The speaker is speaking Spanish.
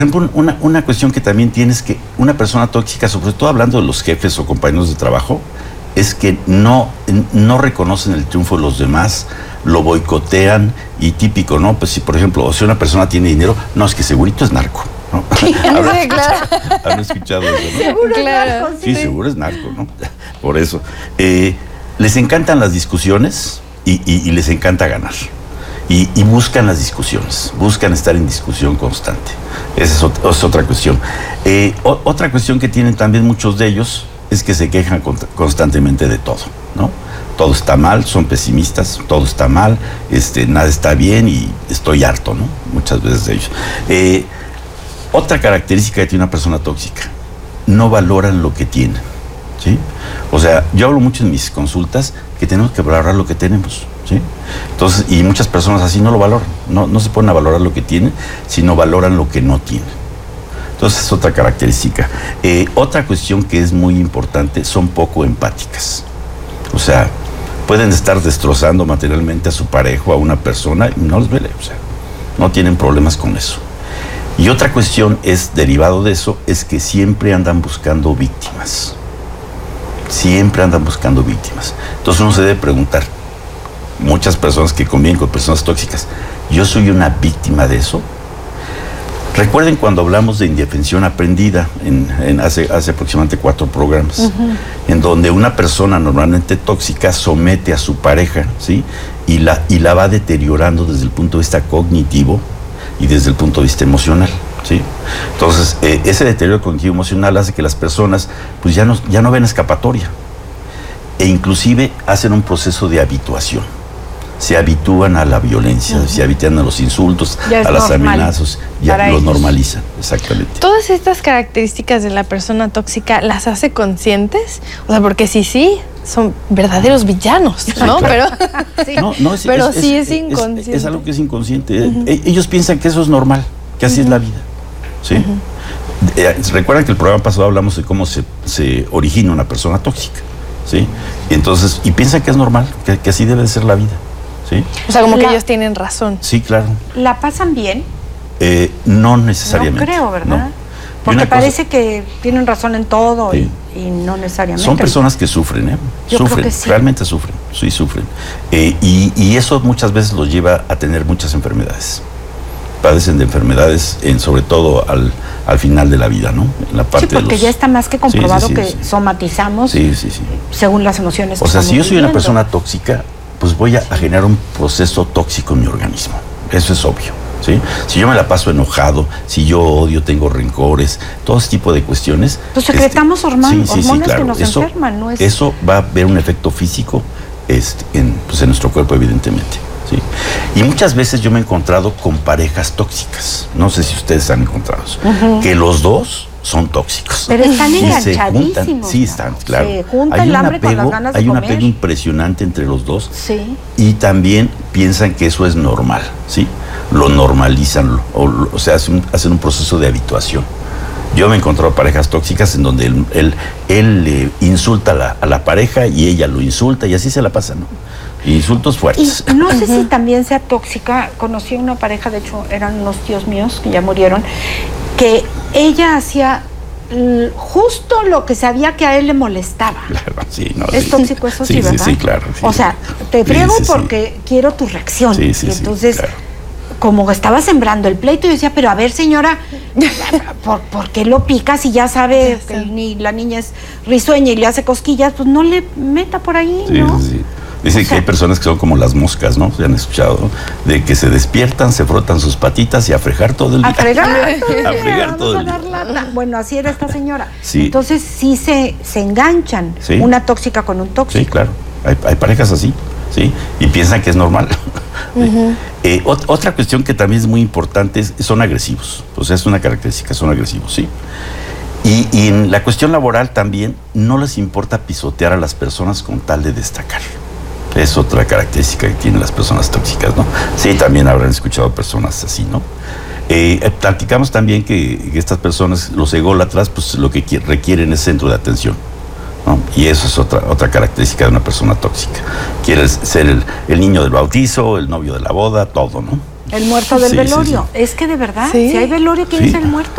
ejemplo, una cuestión que también tienes que, una persona tóxica, sobre todo hablando de los jefes o compañeros de trabajo, es que no reconocen el triunfo de los demás, lo boicotean y típico, ¿no? Pues si, por ejemplo, si una persona tiene dinero, no, es que segurito es narco, ¿no? Sí, claro. ¿Han escuchado eso, no? Seguro es narco, sí, seguro es narco, ¿no? Por eso. Les encantan las discusiones y les encanta ganar. Y buscan las discusiones, buscan estar en discusión constante. Esa es otra cuestión. Otra cuestión que tienen también muchos de ellos es que se quejan constantemente de todo, ¿no? Todo está mal, son pesimistas, todo está mal, nada está bien y estoy harto, ¿no? Muchas veces de ellos. Otra característica que tiene una persona tóxica, no valoran lo que tienen, ¿sí? O sea, yo hablo mucho en mis consultas que tenemos que valorar lo que tenemos, ¿sí? Entonces, y muchas personas así no lo valoran, no se ponen a valorar lo que tienen, sino valoran lo que no tienen. Entonces es otra característica. Otra cuestión que es muy importante, son poco empáticas. O sea, pueden estar destrozando materialmente a su pareja o a una persona y no les duele, o sea, no tienen problemas con eso. Y otra cuestión es, derivado de eso, es que siempre andan buscando víctimas. Siempre andan buscando víctimas. Entonces uno se debe preguntar, muchas personas que conviven con personas tóxicas, ¿yo soy una víctima de eso? Recuerden cuando hablamos de indefensión aprendida, hace aproximadamente 4 programas, en donde una persona normalmente tóxica somete a su pareja, ¿sí? y la va deteriorando desde el punto de vista cognitivo y desde el punto de vista emocional, ¿sí? Entonces, ese deterioro cognitivo emocional hace que las personas pues ya no ven escapatoria, e inclusive hacen un proceso de habituación. Se habitúan a la violencia, se habitúan a los insultos, a las amenazas, ya lo normalizan, exactamente. ¿Todas estas características de la persona tóxica las hace conscientes? O sea, porque sí, son verdaderos villanos, ¿no? Claro. Pero, sí. Pero es inconsciente. Es algo que es inconsciente. Ellos piensan que eso es normal, que así es la vida, ¿sí? Recuerdan que el programa pasado hablamos de cómo se origina una persona tóxica, ¿sí? Entonces, y piensan que es normal, que así debe de ser la vida. ¿Sí? O sea, como que ellos tienen razón. Sí, claro. ¿La pasan bien? No necesariamente. No creo, ¿verdad? No. Porque parece que tienen razón en todo y no necesariamente. Son personas que sufren, Yo sufren, creo que sí. Realmente sufren, sí sufren. Y eso muchas veces los lleva a tener muchas enfermedades. Padecen de enfermedades, sobre todo al final de la vida, ¿no? En la parte porque ya está más que comprobado que somatizamos según las emociones. O sea, si yo soy una persona tóxica, pues voy a generar un proceso tóxico en mi organismo. Eso es obvio, ¿sí? Si yo me la paso enojado, si yo odio, tengo rencores, todo ese tipo de cuestiones. Pues secretamos hormonas claro. que nos enferman, ¿no? Eso va a haber un efecto físico en nuestro cuerpo, evidentemente, ¿sí? Y muchas veces yo me he encontrado con parejas tóxicas. No sé si ustedes han encontrado eso. Que los dos son tóxicos. Pero están enganchadísimos. Sí, están, claro. Se junta el hambre con las ganas de comer. Hay un apego impresionante entre los dos. Sí. Y también piensan que eso es normal, ¿sí? Lo normalizan, o sea, hacen un proceso de habituación. Yo me he encontrado parejas tóxicas en donde él le insulta a la pareja y ella lo insulta y así se la pasa, ¿no? Insultos fuertes. Y no sé si también sea tóxica. Conocí una pareja, de hecho eran unos tíos míos que ya murieron, que ella hacía justo lo que sabía que a él le molestaba. Claro, sí, no. Es tóxico eso, sí, ¿verdad? Sí, claro. Sí. O sea, te friego porque quiero tu reacción. Sí, y entonces, claro. Como estaba sembrando el pleito, yo decía, pero a ver, señora, ¿por qué lo pica si ya sabe que ni la niña es risueña y le hace cosquillas? Pues no le meta por ahí, ¿no? Sí. Dicen que hay personas que son como las moscas, ¿no? Se han escuchado, ¿no? De que se despiertan, se frotan sus patitas y a fregar todo el día. A fregar todo el día. Bueno, así era esta señora. Sí. Entonces sí se enganchan, una tóxica con un tóxico. Sí, claro. Hay parejas así, ¿sí? Y piensan que es normal. Otra cuestión que también es muy importante son agresivos. O sea, es una característica, son agresivos, ¿sí? Y en la cuestión laboral también no les importa pisotear a las personas con tal de destacar. Es otra característica que tienen las personas tóxicas, ¿no? Sí, también habrán escuchado personas así, ¿no? Platicamos también que estas personas, los ególatras, pues lo que requieren es centro de atención, ¿no? Y eso es otra característica de una persona tóxica. Quiere ser el niño del bautizo, el novio de la boda, todo, ¿no? El muerto del Sí, sí, velorio. Es que de verdad, Sí. si hay velorio, ¿quién Sí. es el muerto?